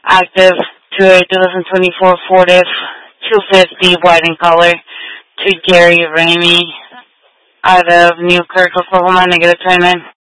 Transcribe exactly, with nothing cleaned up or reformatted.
active to a twenty twenty-four Ford F two fifty white in color to Gary Ramey out of Newkirk, Oklahoma, negative twenty-nine.